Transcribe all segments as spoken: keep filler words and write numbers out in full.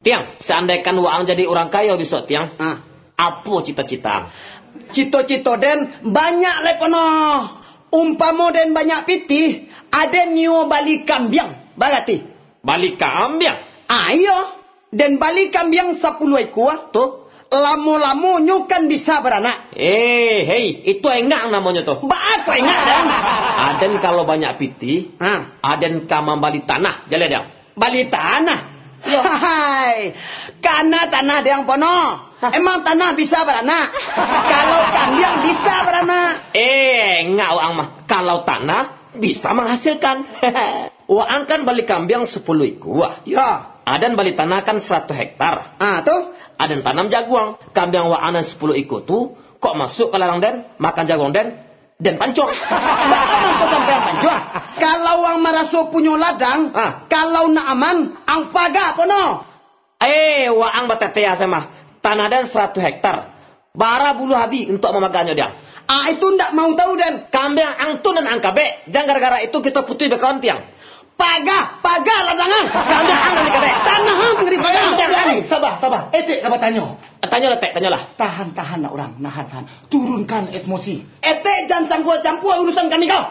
Tiang, seandainya waang jadi orang kaya besok tiang. Ah. Apa cita-cita? Cito-cito den banyak lepono. Umpamo den banyak pitih, ada nyo balik kambiang. Balati. Balik ke ambiang. Ayo, den balik kambiang sepuluh ekor. Tuh. Lamo-lamo nyo kan bisa beranak. Eh, hei, itu enggak namanya tuh. Ba apa enggak den? Aden kalau banyak pitih, Ah. aden kamam balik tanah, jalan dia. Balik tanah. Hai, karena tanah yang pono. Emang tanah bisa beranak? Kalau kambing bisa beranak. Eh, enggak waang mah. Kalau tanah bisa menghasilkan. Waang kan balik kambing sepuluh ekor. Ya. Aden balik tanah kan seratus hektar. Ah tuh. Aden tanam jaguang. Kambing waang sepuluh ekor tuh kok masuk ke larang den, makan jaguang den, den pancong. Bagaimana kau sampai pancong? Kalau wang maraso punya ladang, Ah. kalau nak aman, ang paga pono. Eh, waang batetea sama. Tanah den seratus hektar. Bara bulu habi untuk memaganya dia. Ah itu ndak mau tahu den. Kambing angtun dan angkabe. Jangan gara-gara itu kita putih bekawan tiang. Paga, paga ladangan. Kambing angkat di kabe. Tanah hang ngeri paga. Sabar, sabar. Etik apa tanya? Tanya lah, Tek, tanyalah. Tahan, tahan nak orang. Nahan, tahan. Turunkan emosi. Ete jangan campur-campur urusan kami kau.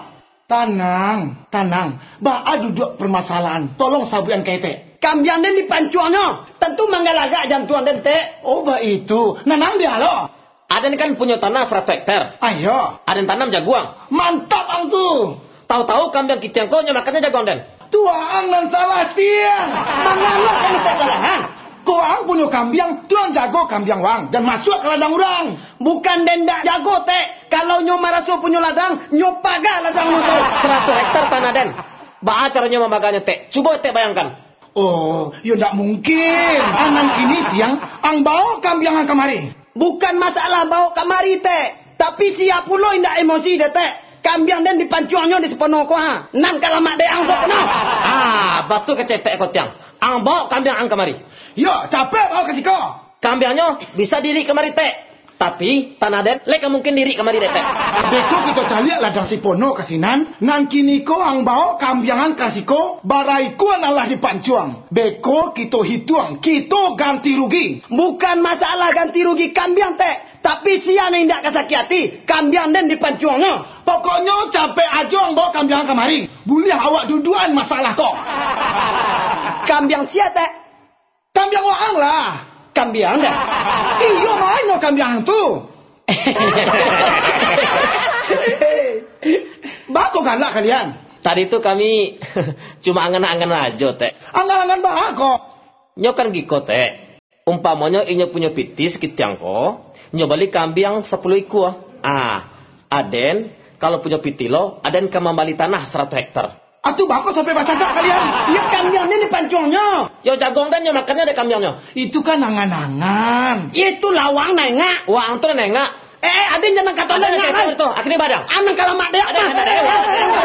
Tenang, tenang. Ba duduk permasalahan. Tolong sabuan ke etik. Kambing den dipancuangnya. Tentu manggalaga jantuan den te. Oh, ba itu. Nanang dia lo. Aden kan punya tanah seratus hektar. Ayo. Aden tanam jaguang. Mantap ang tu. Tahu-tahu kambing kita yang kau makannya jaguang den. Tuang dan salah tiang. Mangalah kami te salahan. Kau ang punya kambing, tuang jago kambing wang. Dan masuk ke ladang orang. Bukan den dak jago te. Kalau nyo maraso punya ladang, nyo paga ladang motor. seratus hektar tanah den. Ba caranya memaganya Tek. Coba Tek bayangkan. Oh, ya tak mungkin. Anang kini tiang, ang bawa kambing ang kamari. Bukan masalah bawa kamari te. Tapi siap pula indak emosi de te. Kambing den dipancuangnya di sepono ko ha. Nang kalamak de ang sepono. Ah, batu kecetek kau tiang. Ang bawa kambing ang kamari. Ya, capek bawa kasih kau. Kambingnya bisa diri kemari Tek. Tapi tanah den leka mungkin diri kemari Tek. Beko kita cari ladang si pono kasinan. Nang kini ko ang bawa kambiangan kasih ko. Barai ko nalah dipancuang. Beko kita hitung. Kita ganti rugi. Bukan masalah ganti rugi kambing te. Tapi siapa yang tidak kasaki hati. Kambing den dipancuangnya. Pokoknya capek aja ang bawa kambiangan kamari. Boleh awak duduan masalah kok. Kambing siapa te? Kambiang waang lah. Kambing dah. Iyo main no kambiang tu. Bako galak kalian. Tadi itu kami cuma angan-angan aja Tek. Angan-angan bako. Nyo kan giko Tek. Umpamanya inyo punya pitis kitiang ko. Nyo balik kambing sepuluh ekor. Ah, Aden kalau punya pitilo, Aden kamambali tanah seratus hektar. Atuh bako sampai baca tak kalian. Iya kambing den dipancuangnya. Yo jagong dan yo makannya ada kambingnya. Itu kan angan-angan. Itu lawang nengak. Wah, ang tuh nengak. Eh, Aden jangan kata nengak. Itu, akhirnya badang. Anang kalamak de. Ada, ada, ada.